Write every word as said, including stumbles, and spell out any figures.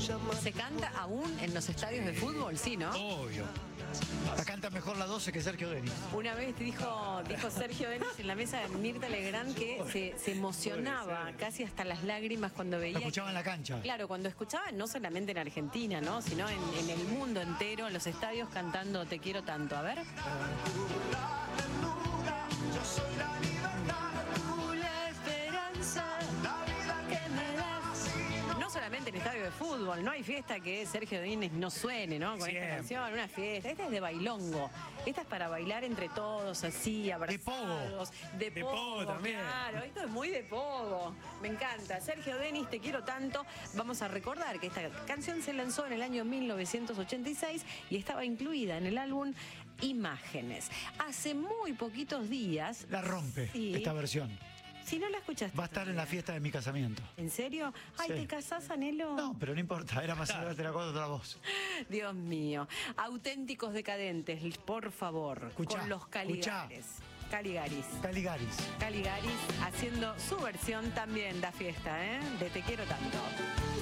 ¿Se canta aún en los estadios de fútbol? Sí, ¿no? Obvio. La canta mejor la doce que Sergio Denis. Una vez dijo, dijo Sergio Denis en la mesa de Mirta Legrand que se, se emocionaba casi hasta las lágrimas cuando veía... Lo escuchaba en la cancha. Claro, cuando escuchaba no solamente en Argentina, ¿no? Sino en, en el mundo entero, en los estadios cantando Te quiero tanto. A ver. En estadio de fútbol, no hay fiesta que Sergio Denis no suene, ¿no? Con Siempre. esta canción, una fiesta. Esta es de bailongo. Esta es para bailar entre todos, así, abrazados. De pogo. De pogo también. Claro, esto es muy de pogo. Me encanta. Sergio Denis, Te quiero tanto. Vamos a recordar que esta canción se lanzó en el año mil novecientos ochenta y seis y estaba incluida en el álbum Imágenes. Hace muy poquitos días... La rompe sí, esta versión. Si no la escuchaste. Va a estar en la fiesta de mi casamiento. ¿En serio? Ay, Sí. ¿te casás, Anhelo? No, pero no importa, era más cerca de la cosa otra voz. Dios mío. Auténticos decadentes, por favor. Escuchá, con los Caligares. Caligaris. Caligaris. Caligaris haciendo su versión también da fiesta, ¿eh? De Te quiero tanto.